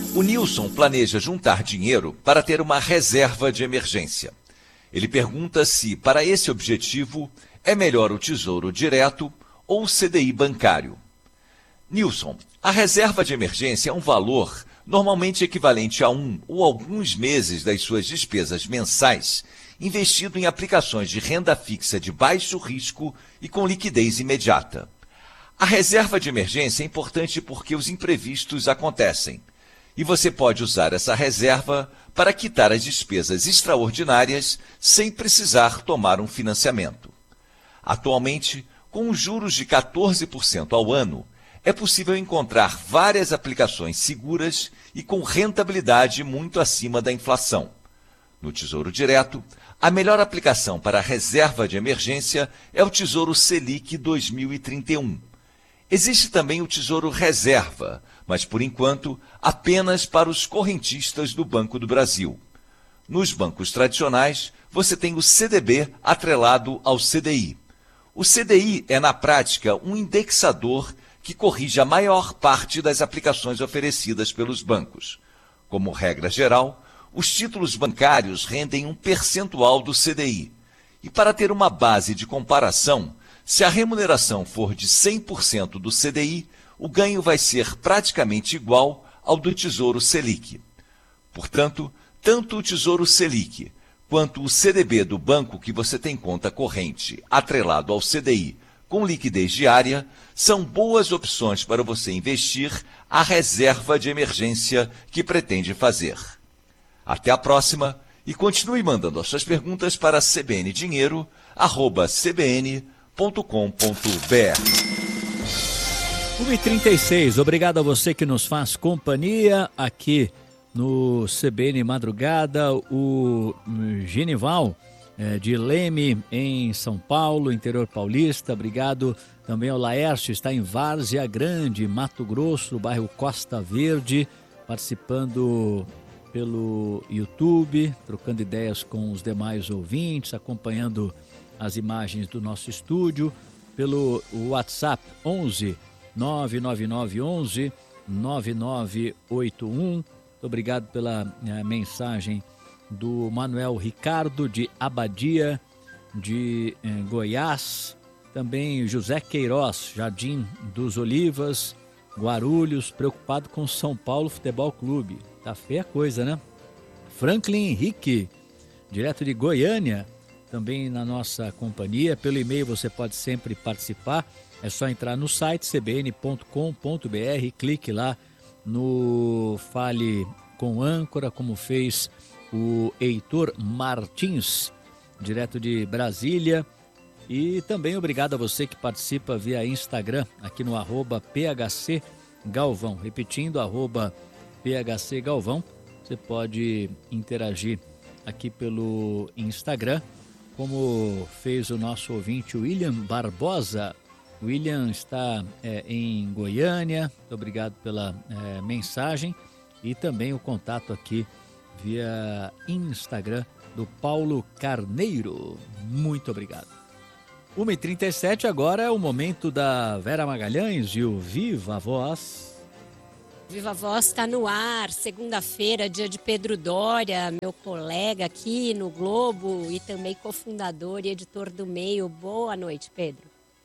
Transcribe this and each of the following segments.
O Nilson planeja juntar dinheiro para ter uma reserva de emergência. Ele pergunta se, para esse objetivo, é melhor o Tesouro Direto ou o CDI bancário. Nilson, a reserva de emergência é um valor normalmente equivalente a um ou alguns meses das suas despesas mensais, investido em aplicações de renda fixa de baixo risco e com liquidez imediata. A reserva de emergência é importante porque os imprevistos acontecem, e você pode usar essa reserva para quitar as despesas extraordinárias sem precisar tomar um financiamento. Atualmente, com os juros de 14% ao ano, é possível encontrar várias aplicações seguras e com rentabilidade muito acima da inflação. No Tesouro Direto, a melhor aplicação para a reserva de emergência é o Tesouro Selic 2031. Existe também o Tesouro Reserva, mas por enquanto apenas para os correntistas do Banco do Brasil. Nos bancos tradicionais, você tem o CDB atrelado ao CDI. O CDI é, na prática, um indexador que corrige a maior parte das aplicações oferecidas pelos bancos. Como regra geral, os títulos bancários rendem um percentual do CDI. E para ter uma base de comparação, se a remuneração for de 100% do CDI, o ganho vai ser praticamente igual ao do Tesouro Selic. Portanto, tanto o Tesouro Selic quanto o CDB do banco que você tem conta corrente atrelado ao CDI com liquidez diária são boas opções para você investir a reserva de emergência que pretende fazer. Até a próxima e continue mandando as suas perguntas para cbndinheiro@cbn.com.br. 1h36, obrigado a você que nos faz companhia aqui no CBN Madrugada. O Genival de Leme, em São Paulo, interior paulista. Obrigado também ao Laércio, está em Várzea Grande, Mato Grosso, no bairro Costa Verde, participando pelo YouTube, trocando ideias com os demais ouvintes, acompanhando as imagens do nosso estúdio, pelo WhatsApp 11 99911 9981. Muito obrigado pela mensagem do Manuel Ricardo de Abadia, de Goiás. Também José Queiroz, Jardim dos Olivas, Guarulhos, preocupado com São Paulo Futebol Clube. Tá feia a coisa, né? Franklin Henrique, direto de Goiânia, também na nossa companhia. Pelo e-mail você pode sempre participar. É só entrar no site cbn.com.br, clique lá no Fale com Âncora, como fez o Heitor Martins, direto de Brasília. E também obrigado a você que participa via Instagram, aqui no @PHC Galvão. Repetindo, @PHC Galvão. Você pode interagir aqui pelo Instagram, como fez o nosso ouvinte William Barbosa. O William está em Goiânia. Muito obrigado pela mensagem. E também o contato aqui via Instagram do Paulo Carneiro. Muito obrigado. 1h37, agora é o momento da Vera Magalhães e o Viva a Voz. Viva a Voz está no ar, segunda-feira, dia de Pedro Dória, meu colega aqui no Globo e também cofundador e editor do Meio. Boa noite, Pedro.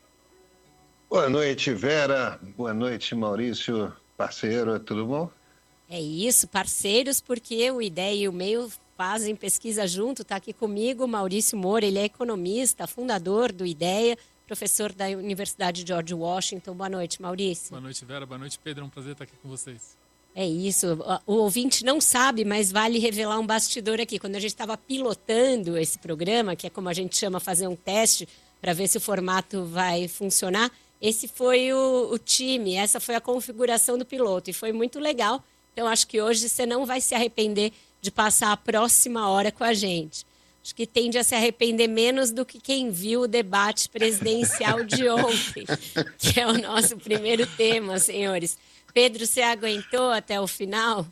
Boa noite, Vera. Boa noite, Maurício, parceiro, tudo bom? É isso, parceiros, porque o IDEA e o Meio fazem pesquisa junto. Está aqui comigo Maurício Moura, ele é economista, fundador do IDEA, professor da Universidade George Washington. Boa noite, Maurício. Boa noite, Vera. Boa noite, Pedro. É um prazer estar aqui com vocês. É isso. O ouvinte não sabe, mas vale revelar um bastidor aqui. Quando a gente estava pilotando esse programa, que é como a gente chama fazer um teste para ver se o formato vai funcionar, esse foi o time, essa foi a configuração do piloto e foi muito legal. Então, acho que hoje você não vai se arrepender de passar a próxima hora com a gente. Acho que tende a se arrepender menos do que quem viu o debate presidencial de ontem, que é o nosso primeiro tema, senhores. Pedro, você aguentou até o final?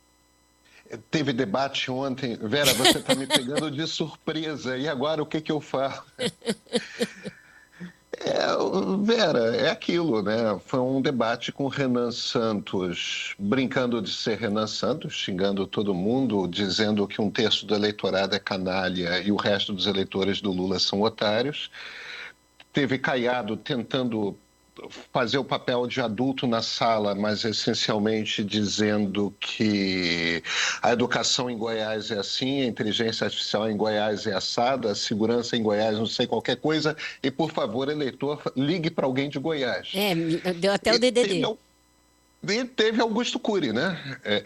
Teve debate ontem. Vera, você está me pegando de surpresa. E agora, o que eu falo? Vera, é aquilo, né? Foi um debate com Renan Santos, brincando de ser Renan Santos, xingando todo mundo, dizendo que um terço do eleitorado é canalha e o resto dos eleitores do Lula são otários. Teve Caiado tentando fazer o papel de adulto na sala, mas essencialmente dizendo que a educação em Goiás é assim, a inteligência artificial em Goiás é assada, a segurança em Goiás não sei qualquer coisa, e por favor, eleitor, ligue para alguém de Goiás. Deu até o DDD. E teve Augusto Cury, né?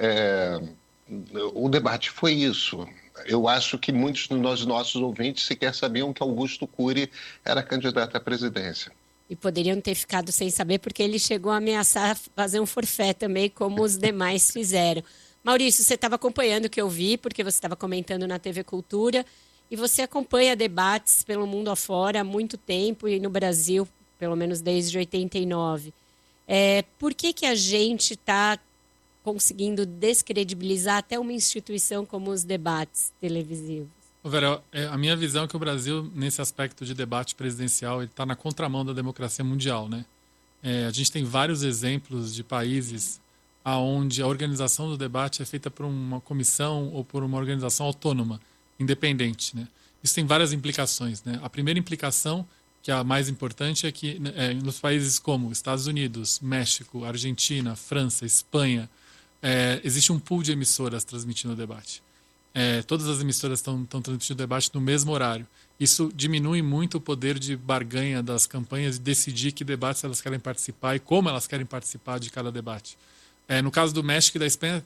O debate foi isso. Eu acho que muitos dos nossos ouvintes sequer sabiam que Augusto Cury era candidato à presidência. E poderiam ter ficado sem saber, porque ele chegou a ameaçar fazer um forfé também, como os demais fizeram. Maurício, você estava acompanhando o que eu vi, porque você estava comentando na TV Cultura, e você acompanha debates pelo mundo afora há muito tempo, e no Brasil, pelo menos desde 89. Por que a gente está conseguindo descredibilizar até uma instituição como os debates televisivos? Vera, a minha visão é que o Brasil, nesse aspecto de debate presidencial, ele está na contramão da democracia mundial, né? A gente tem vários exemplos de países onde a organização do debate é feita por uma comissão ou por uma organização autônoma, independente, né? Isso tem várias implicações, né? A primeira implicação, que é a mais importante, é que nos países como Estados Unidos, México, Argentina, França, Espanha, existe um pool de emissoras transmitindo o debate. Todas as emissoras estão transmitindo o debate no mesmo horário. Isso diminui muito o poder de barganha das campanhas de decidir que debates elas querem participar e como elas querem participar de cada debate. No caso do México e da Espanha,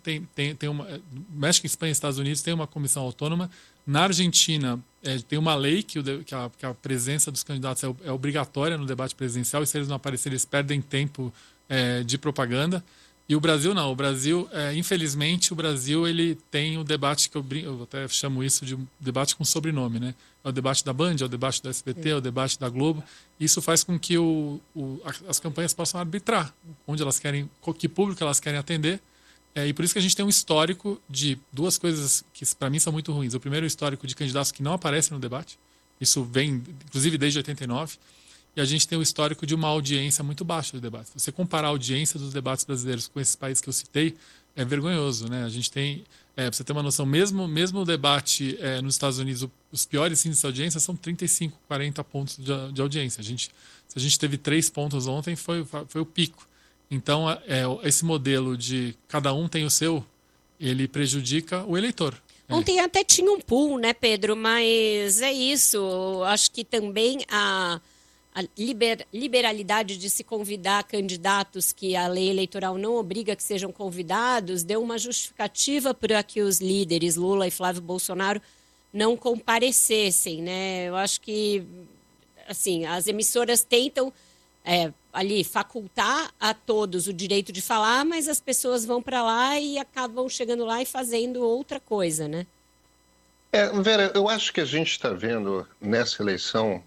México, Espanha e Estados Unidos tem uma comissão autônoma. Na Argentina, tem uma lei que a presença dos candidatos é obrigatória no debate presidencial, e se eles não aparecerem, eles perdem tempo de propaganda. E o Brasil não. O Brasil, infelizmente, o Brasil ele tem o debate que eu até chamo isso de debate com sobrenome, né? É o debate da Band, é o debate do SBT, é o debate da Globo. Isso faz com que as campanhas possam arbitrar onde elas querem, que público elas querem atender. E por isso que a gente tem um histórico de duas coisas que para mim são muito ruins. O primeiro é o histórico de candidatos que não aparecem no debate. Isso vem, inclusive, desde 89. E a gente tem o histórico de uma audiência muito baixa do debate. Se você comparar a audiência dos debates brasileiros com esses países que eu citei, é vergonhoso, né? A gente tem, para você ter uma noção, mesmo o debate nos Estados Unidos, os piores índices de audiência são 35, 40 pontos de audiência. Se a gente teve 3 pontos ontem, foi o pico. Então, esse modelo de cada um tem o seu, ele prejudica o eleitor. Ontem até tinha um pool, né, Pedro? Mas é isso. Acho que também a liberalidade de se convidar candidatos que a lei eleitoral não obriga que sejam convidados deu uma justificativa para que os líderes Lula e Flávio Bolsonaro não comparecessem, né? Eu acho que assim, as emissoras tentam ali facultar a todos o direito de falar, mas as pessoas vão para lá e acabam chegando lá e fazendo outra coisa, né? Vera, eu acho que a gente está vendo nessa eleição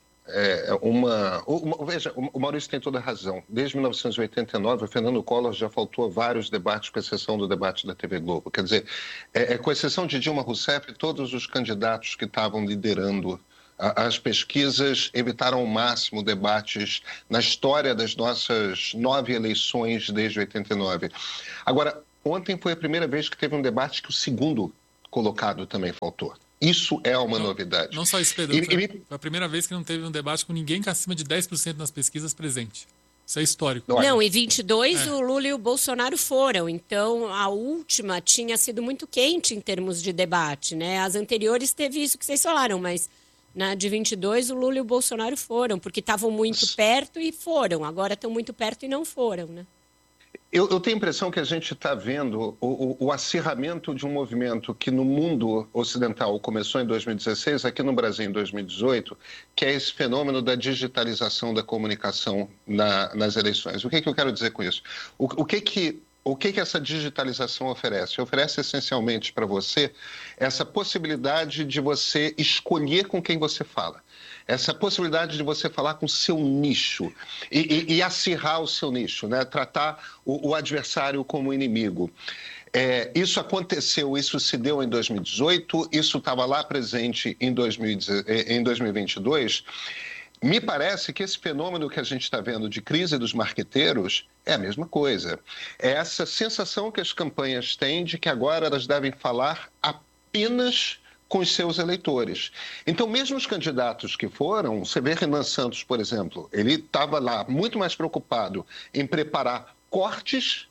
veja, o Maurício tem toda a razão. Desde 1989, o Fernando Collor já faltou a vários debates, com exceção do debate da TV Globo. Quer dizer, com exceção de Dilma Rousseff, todos os candidatos que estavam liderando as pesquisas evitaram ao máximo debates na história das nossas 9 eleições desde 89. Agora, ontem foi a primeira vez que teve um debate que o segundo colocado também faltou. Isso é uma novidade. Não só isso, Pedro. Foi a primeira vez que não teve um debate com ninguém que acima de 10% nas pesquisas presente. Isso é histórico. Não, em 22 o Lula e o Bolsonaro foram. Então, a última tinha sido muito quente em termos de debate, né? As anteriores teve isso que vocês falaram, mas na de 22 o Lula e o Bolsonaro foram, porque estavam muito perto e foram. Agora estão muito perto e não foram, né? Eu tenho a impressão que a gente está vendo o acirramento de um movimento que no mundo ocidental começou em 2016, aqui no Brasil em 2018, que é esse fenômeno da digitalização da comunicação nas eleições. O que eu quero dizer com isso? O que essa digitalização oferece? Oferece essencialmente para você essa possibilidade de você escolher com quem você fala. Essa possibilidade de você falar com o seu nicho e acirrar o seu nicho, né? Tratar o adversário como inimigo. Isso aconteceu, isso se deu em 2018, isso estava lá presente em 2022. Me parece que esse fenômeno que a gente está vendo de crise dos marqueteiros é a mesma coisa. É essa sensação que as campanhas têm de que agora elas devem falar apenas com os seus eleitores. Então, mesmo os candidatos que foram, você vê Renan Santos, por exemplo, ele estava lá muito mais preocupado em preparar cortes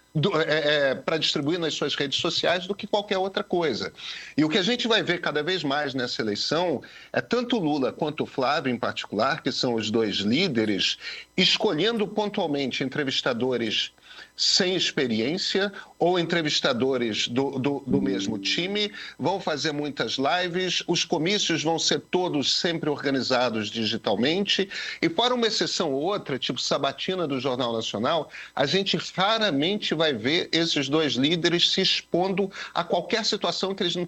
para distribuir nas suas redes sociais do que qualquer outra coisa. E o que a gente vai ver cada vez mais nessa eleição é tanto o Lula quanto o Flávio, em particular, que são os dois líderes, escolhendo pontualmente entrevistadores sem experiência ou entrevistadores do mesmo time, vão fazer muitas lives, os comícios vão ser todos sempre organizados digitalmente, e fora uma exceção ou outra, tipo sabatina do Jornal Nacional, a gente raramente vai ver esses dois líderes se expondo a qualquer situação que eles não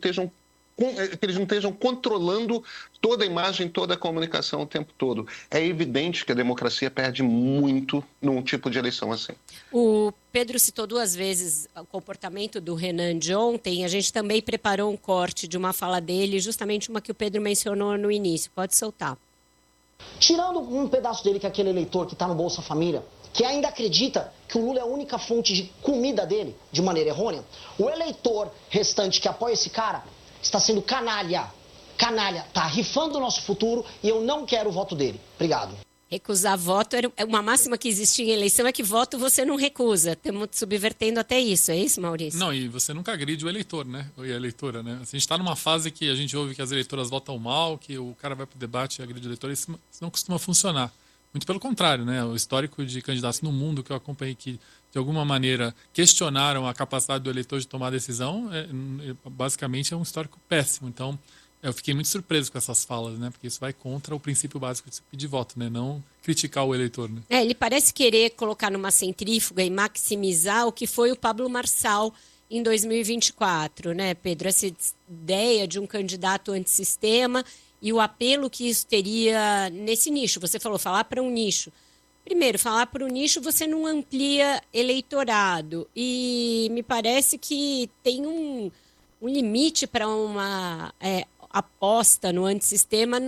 estejam controlando toda a imagem, toda a comunicação o tempo todo. É evidente que a democracia perde muito num tipo de eleição assim. O Pedro citou 2 vezes o comportamento do Renan de ontem. A gente também preparou um corte de uma fala dele, justamente uma que o Pedro mencionou no início. Pode soltar. Tirando um pedaço dele, que é aquele eleitor que está no Bolsa Família, que ainda acredita que o Lula é a única fonte de comida dele, de maneira errônea, o eleitor restante que apoia esse cara está sendo canalha. Canalha, está rifando o nosso futuro e eu não quero o voto dele. Obrigado. Recusar voto, uma máxima que existia em eleição é que voto você não recusa. Estamos subvertendo até isso, é isso, Maurício? Não, e você nunca agride o eleitor, né? E a eleitora, né? A gente está numa fase que a gente ouve que as eleitoras votam mal, que o cara vai para o debate e agride o eleitor, isso não costuma funcionar. Muito pelo contrário, né? O histórico de candidatos no mundo que eu acompanhei que, de alguma maneira, questionaram a capacidade do eleitor de tomar decisão, basicamente é um histórico péssimo. Então, eu fiquei muito surpreso com essas falas, né? Porque isso vai contra o princípio básico de pedir voto, né? Não criticar o eleitor, né? Ele parece querer colocar numa centrífuga e maximizar o que foi o Pablo Marçal em 2024, né, Pedro? Essa ideia de um candidato antissistema e o apelo que isso teria nesse nicho. Você falou, falar para um nicho. Primeiro, falar para um nicho você não amplia eleitorado. E me parece que tem um limite para uma aposta no antissistema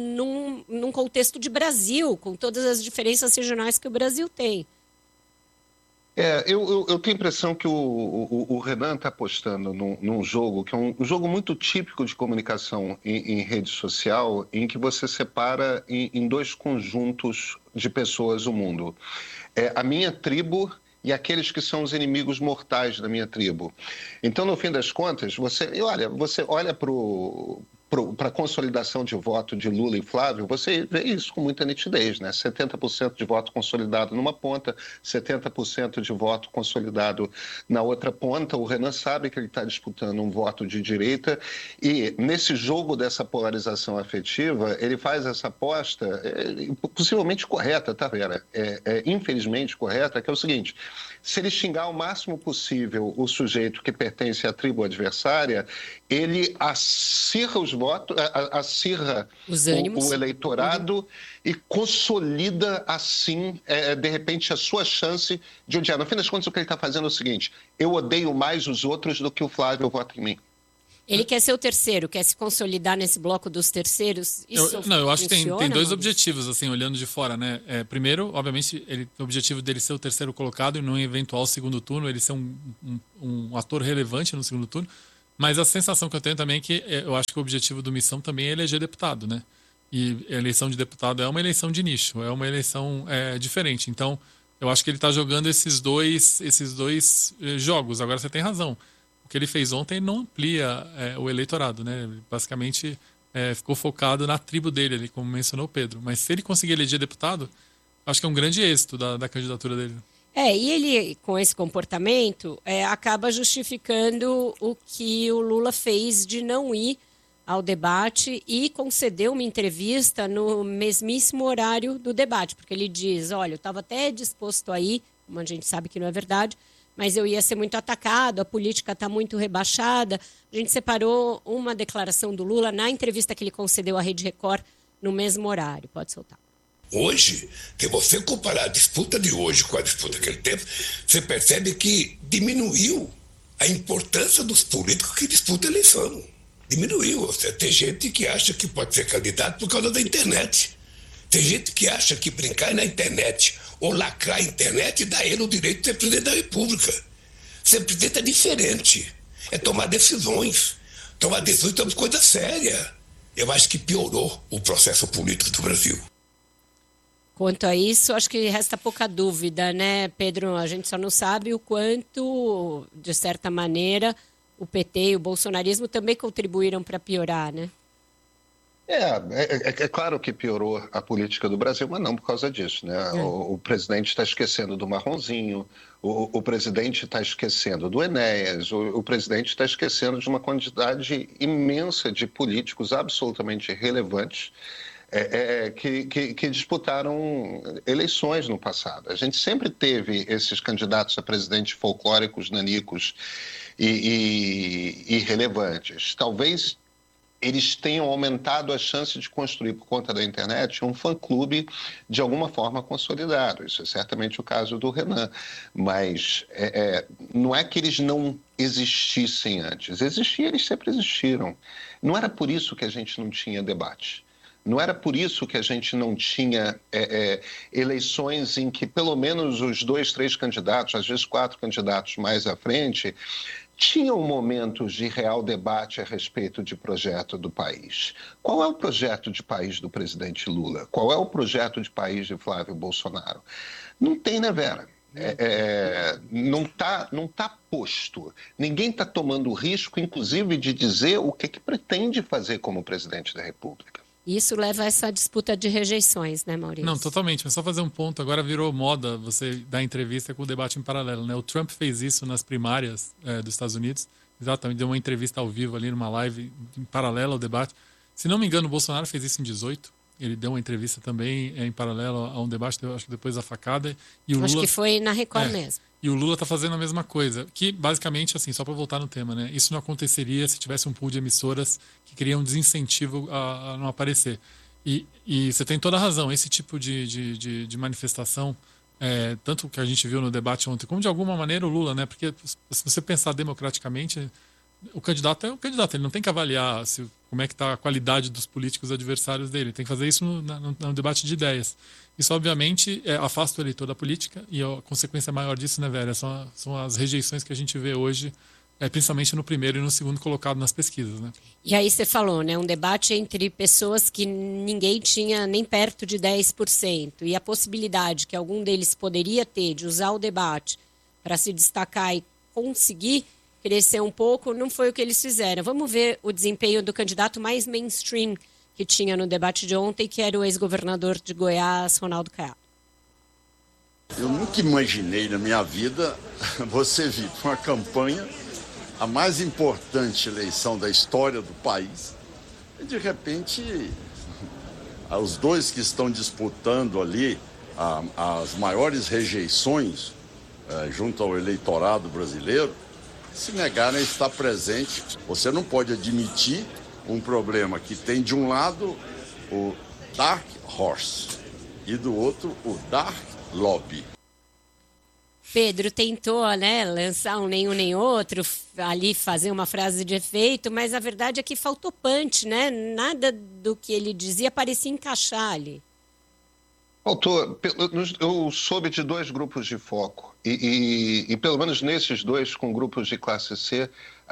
num contexto de Brasil, com todas as diferenças regionais que o Brasil tem. Eu tenho a impressão que o Renan está apostando num jogo que é um jogo muito típico de comunicação em rede social, em que você separa em 2 conjuntos de pessoas o mundo. A minha tribo e aqueles que são os inimigos mortais da minha tribo. Então, no fim das contas, você olha para a consolidação de voto de Lula e Flávio, você vê isso com muita nitidez, né? 70% de voto consolidado numa ponta, 70% de voto consolidado na outra ponta. O Renan sabe que ele está disputando um voto de direita e, nesse jogo dessa polarização afetiva, ele faz essa aposta possivelmente correta, tá, Vera? Infelizmente correta, que é o seguinte: se ele xingar o máximo possível o sujeito que pertence à tribo adversária, ele acirra os votos, acirra o eleitorado e consolida, assim, de repente, a sua chance de odiar. No fim das contas, o que ele está fazendo é o seguinte: eu odeio mais os outros do que o Flávio vota em mim. Ele quer ser o terceiro, quer se consolidar nesse bloco dos terceiros? Eu acho que tem 2 objetivos, assim, olhando de fora, né? Primeiro, obviamente, o objetivo dele ser o terceiro colocado e num eventual segundo turno, ele ser um ator relevante no segundo turno. Mas a sensação que eu tenho também é que eu acho que o objetivo do Missão também é eleger deputado, né? E a eleição de deputado é uma eleição de nicho, é uma eleição diferente. Então, eu acho que ele está jogando esses dois jogos. Agora, você tem razão. O que ele fez ontem não amplia o eleitorado, né? Ele basicamente ficou focado na tribo dele, ali, como mencionou o Pedro. Mas se ele conseguir eleger deputado, acho que é um grande êxito da candidatura dele. E ele, com esse comportamento, acaba justificando o que o Lula fez de não ir ao debate e concedeu uma entrevista no mesmíssimo horário do debate, porque ele diz, olha, eu estava até disposto a ir, como a gente sabe que não é verdade, mas eu ia ser muito atacado, a política está muito rebaixada. A gente separou uma declaração do Lula na entrevista que ele concedeu à Rede Record no mesmo horário. Pode soltar. Hoje, se você comparar a disputa de hoje com a disputa daquele tempo, você percebe que diminuiu a importância dos políticos que disputam a eleição. Diminuiu. Tem gente que acha que pode ser candidato por causa da internet. Tem gente que acha que brincar na internet ou lacrar a internet dá ele o direito de ser presidente da República. Ser presidente é diferente. É tomar decisões. Tomar decisões é uma coisa séria. Eu acho que piorou o processo político do Brasil. Quanto a isso, acho que resta pouca dúvida, né, Pedro? A gente só não sabe o quanto, de certa maneira, o PT e o bolsonarismo também contribuíram para piorar, né? É claro que piorou a política do Brasil, mas não por causa disso, né? O presidente está esquecendo do Marronzinho, o presidente está esquecendo do Enéas, o presidente está esquecendo de uma quantidade imensa de políticos absolutamente relevantes que disputaram eleições no passado. A gente sempre teve esses candidatos a presidente folclóricos, nanicos e irrelevantes. Talvez eles tenham aumentado a chance de construir, por conta da internet, um fã-clube de alguma forma consolidado. Isso é certamente o caso do Renan. Mas não é que eles não existissem antes. Existiam, eles sempre existiram. Não era por isso que a gente não tinha debate. Não era por isso que a gente não tinha eleições em que pelo menos os 2, 3 candidatos, às vezes 4 candidatos mais à frente, tinham momentos de real debate a respeito de projeto do país. Qual é o projeto de país do presidente Lula? Qual é o projeto de país de Flávio Bolsonaro? Não tem, né, Vera? Não tá posto. Ninguém está tomando o risco, inclusive, de dizer o que pretende fazer como presidente da República. Isso leva a essa disputa de rejeições, né, Maurício? Não, totalmente. Mas só fazer um ponto. Agora virou moda você dar entrevista com o debate em paralelo, né? O Trump fez isso nas primárias dos Estados Unidos. Exatamente, deu uma entrevista ao vivo ali numa live em paralelo ao debate. Se não me engano, o Bolsonaro fez isso em 18. Ele deu uma entrevista também em paralelo a um debate, acho que depois da facada. E o acho Lula, que foi na Record mesmo. E o Lula está fazendo a mesma coisa. Que, basicamente, assim, só para voltar no tema, né? Isso não aconteceria se tivesse um pool de emissoras que criam um desincentivo a não aparecer. E você tem toda a razão. Esse tipo de manifestação, tanto que a gente viu no debate ontem, como de alguma maneira o Lula, né? Porque se você pensar democraticamente, o candidato é o candidato. Ele não tem que avaliar como é que está a qualidade dos políticos adversários dele. Tem que fazer isso no debate de ideias. Isso, obviamente, afasta o eleitor da política e a consequência maior disso, né, Vera? São as rejeições que a gente vê hoje, principalmente no primeiro e no segundo colocado nas pesquisas, né? E aí você falou, né? Um debate entre pessoas que ninguém tinha nem perto de 10%. E a possibilidade que algum deles poderia ter de usar o debate para se destacar e conseguir crescer um pouco, não foi o que eles fizeram. Vamos ver o desempenho do candidato mais mainstream que tinha no debate de ontem, que era o ex-governador de Goiás, Ronaldo Caiado. Eu nunca imaginei na minha vida você vir para uma campanha, a mais importante eleição da história do país, e de repente os dois que estão disputando ali as maiores rejeições junto ao eleitorado brasileiro, se negarem a estar presente. Você não pode admitir um problema que tem de um lado o Dark Horse e do outro o Dark Lobby. Pedro tentou, né, lançar um nenhum nem outro, ali fazer uma frase de efeito, mas a verdade é que faltou punch, né? Nada do que ele dizia parecia encaixar ali. Faltou. Eu soube de 2 grupos de foco e pelo menos nesses 2, com grupos de classe C,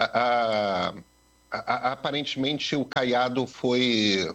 aparentemente o Caiado foi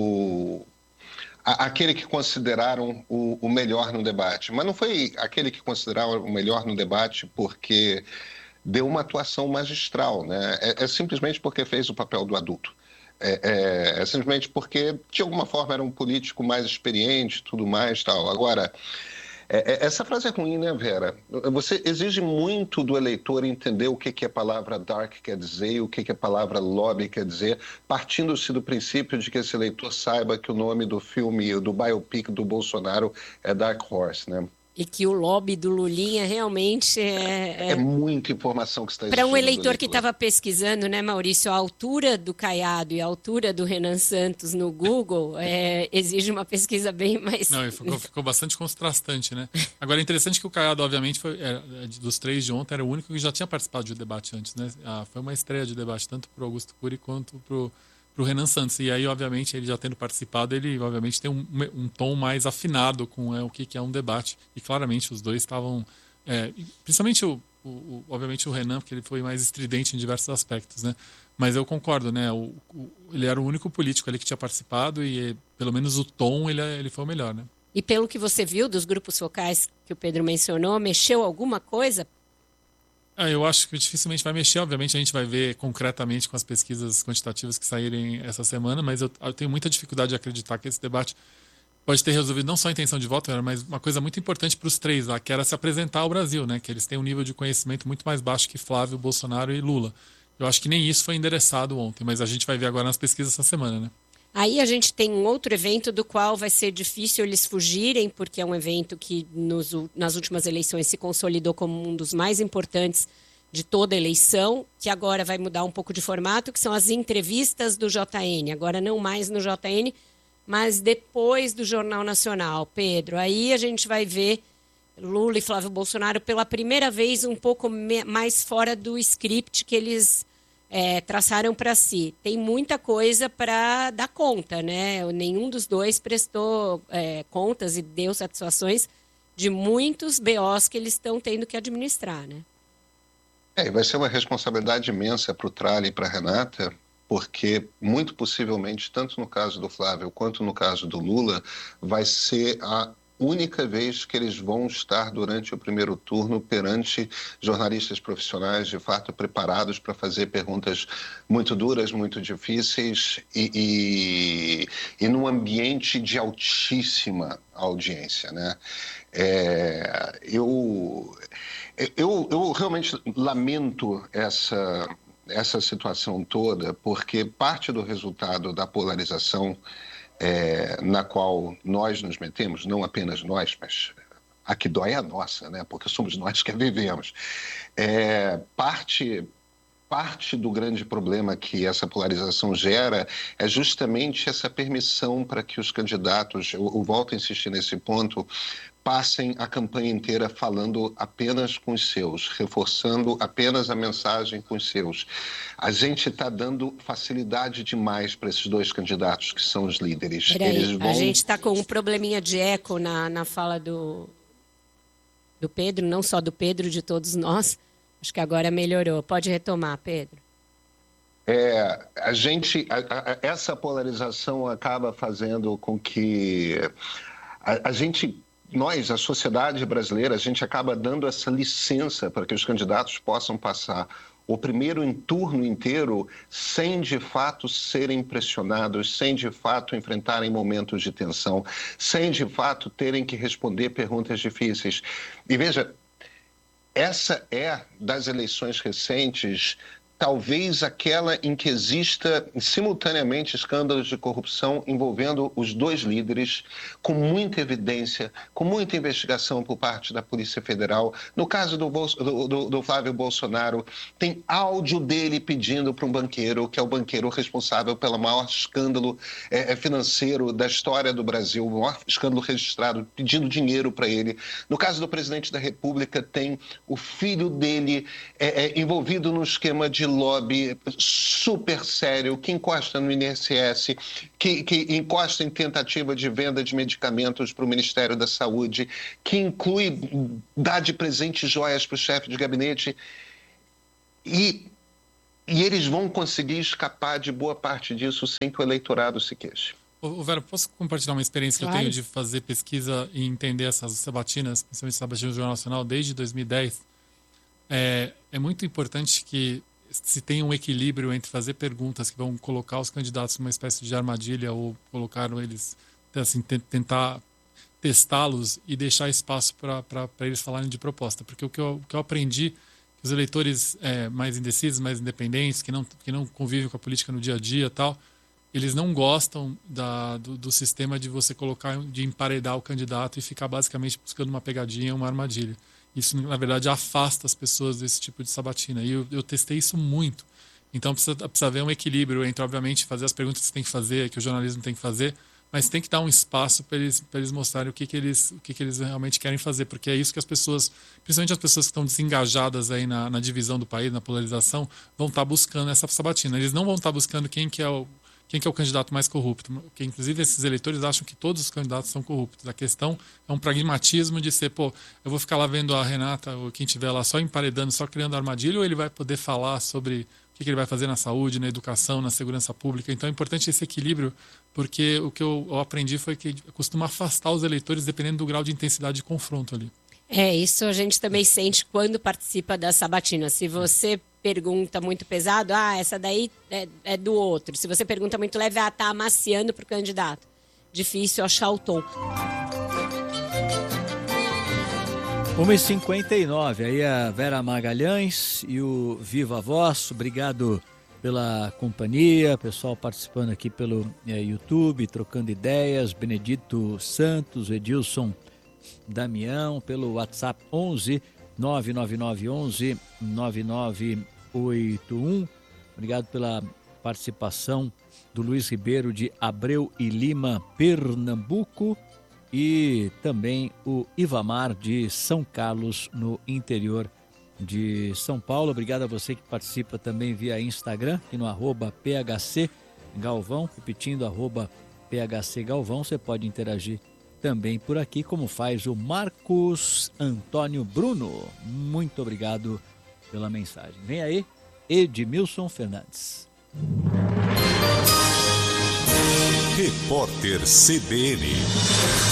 aquele que consideraram o melhor no debate. Mas não foi aquele que consideraram o melhor no debate porque deu uma atuação magistral, né? É simplesmente porque fez o papel do adulto. É simplesmente porque, de alguma forma, era um político mais experiente, tudo mais, tal. Agora, essa frase é ruim, né, Vera? Você exige muito do eleitor entender o que a palavra dark quer dizer e o que a palavra lobby quer dizer, partindo-se do princípio de que esse eleitor saiba que o nome do filme, do biopic do Bolsonaro é Dark Horse, né? E que o lobby do Lulinha realmente é muita informação que está exigindo. Para um eleitor que estava pesquisando, né, Maurício, a altura do Caiado e a altura do Renan Santos no Google exige uma pesquisa bem mais... Não, ficou bastante contrastante, né? Agora, é interessante que o Caiado, obviamente, dos 3 de ontem, era o único que já tinha participado de debate antes, né? Foi uma estreia de debate, tanto para o Augusto Cury quanto para o o Renan Santos. E aí, obviamente, ele já tendo participado, ele obviamente tem um tom mais afinado com o que é um debate. E claramente os dois estavam... principalmente, obviamente, o Renan, porque ele foi mais estridente em diversos aspectos, né? Mas eu concordo, né? Ele era o único político ali que tinha participado e, pelo menos, o tom ele foi o melhor, né? E pelo que você viu dos grupos focais que o Pedro mencionou, mexeu alguma coisa? Eu acho que dificilmente vai mexer. Obviamente, a gente vai ver concretamente com as pesquisas quantitativas que saírem essa semana, mas eu tenho muita dificuldade de acreditar que esse debate pode ter resolvido não só a intenção de voto, mas uma coisa muito importante para os três lá, que era se apresentar ao Brasil, né? Que eles têm um nível de conhecimento muito mais baixo que Flávio, Bolsonaro e Lula. Eu acho que nem isso foi endereçado ontem, mas a gente vai ver agora nas pesquisas essa semana, né? Aí a gente tem um outro evento do qual vai ser difícil eles fugirem, porque é um evento que nas últimas eleições se consolidou como um dos mais importantes de toda a eleição, que agora vai mudar um pouco de formato, que são as entrevistas do JN. Agora não mais no JN, mas depois do Jornal Nacional. Pedro, aí a gente vai ver Lula e Flávio Bolsonaro pela primeira vez um pouco mais fora do script que eles traçaram para si. Tem muita coisa para dar conta, né? Nenhum dos dois prestou contas e deu satisfações de muitos BOs que eles estão tendo que administrar, né? Vai ser uma responsabilidade imensa para o Tralli e para a Renata, porque muito possivelmente, tanto no caso do Flávio quanto no caso do Lula, vai ser a única vez que eles vão estar durante o primeiro turno perante jornalistas profissionais de fato preparados para fazer perguntas muito duras, muito difíceis e num ambiente de altíssima audiência, né? Eu realmente lamento essa situação toda, porque parte do resultado da polarização na qual nós nos metemos, não apenas nós, mas a que dói é a nossa, né? Porque somos nós que a vivemos. Parte do grande problema que essa polarização gera é justamente essa permissão para que os candidatos, eu volto a insistir nesse ponto, passem a campanha inteira falando apenas com os seus, reforçando apenas a mensagem com os seus. A gente está dando facilidade demais para esses dois candidatos que são os líderes. A gente está com um probleminha de eco na fala do Pedro, não só do Pedro, de todos nós. Acho que agora melhorou. Pode retomar, Pedro. Essa polarização acaba fazendo com que nós, a sociedade brasileira, a gente acaba dando essa licença para que os candidatos possam passar o primeiro turno inteiro sem, de fato, serem pressionados, sem, de fato, enfrentarem momentos de tensão, sem, de fato, terem que responder perguntas difíceis. E veja, essa das eleições recentes, talvez aquela em que exista simultaneamente escândalos de corrupção envolvendo os dois líderes, com muita evidência, com muita investigação por parte da Polícia Federal. No caso do Flávio Bolsonaro, tem áudio dele pedindo para um banqueiro, que é o banqueiro responsável pelo maior escândalo financeiro da história do Brasil, o maior escândalo registrado, pedindo dinheiro para ele. No caso do presidente da República, tem o filho dele envolvido no esquema de lobby super sério, que encosta no INSS, que encosta em tentativa de venda de medicamentos para o Ministério da Saúde, que inclui dar de presente joias para o chefe de gabinete. E eles vão conseguir escapar de boa parte disso sem que o eleitorado se queixe. Vera, posso compartilhar uma experiência que eu tenho de fazer pesquisa e entender essas sabatinas, principalmente sabatinas do Jornal Nacional, desde 2010? É muito importante que se tem um equilíbrio entre fazer perguntas que vão colocar os candidatos numa espécie de armadilha ou colocar eles, assim, tentar testá-los e deixar espaço para eles falarem de proposta. Porque o que eu aprendi, que os eleitores mais indecisos, mais independentes, que não convivem com a política no dia a dia e tal, eles não gostam do sistema de você de emparedar o candidato e ficar basicamente buscando uma pegadinha, uma armadilha. Isso, na verdade, afasta as pessoas desse tipo de sabatina. E eu testei isso muito. Então, precisa haver um equilíbrio entre, obviamente, fazer as perguntas que você tem que fazer, que o jornalismo tem que fazer, mas tem que dar um espaço para eles mostrarem o que eles realmente querem fazer. Porque é isso que as pessoas, principalmente as pessoas que estão desengajadas aí na divisão do país, na polarização, vão estar buscando essa sabatina. Eles não vão estar buscando quem quem que é o candidato mais corrupto. Porque, inclusive, esses eleitores acham que todos os candidatos são corruptos. A questão é um pragmatismo de ser, eu vou ficar lá vendo a Renata ou quem estiver lá só emparedando, só criando armadilha, ou ele vai poder falar sobre o que ele vai fazer na saúde, na educação, na segurança pública. Então é importante esse equilíbrio, porque o que eu aprendi foi que costuma afastar os eleitores dependendo do grau de intensidade de confronto ali. Isso a gente também sente quando participa da sabatina. Se você pergunta muito pesado, essa daí é do outro. Se você pergunta muito leve, tá amaciando pro candidato. Difícil achar o tom. 1h59, aí a Vera Magalhães e o Viva Voz. Obrigado pela companhia, pessoal participando aqui pelo YouTube, trocando ideias. Benedito Santos, Edilson Damião, pelo WhatsApp 11 99911 9981. Obrigado pela participação do Luiz Ribeiro de Abreu e Lima, Pernambuco, e também o Ivamar de São Carlos, no interior de São Paulo. Obrigado a você que participa também via Instagram, aqui no @PHC Galvão, repetindo @PHC Galvão. Você pode interagir também por aqui, como faz o Marcos Antônio Bruno. Muito obrigado pela mensagem. Vem aí, Edmilson Fernandes. Repórter CBN.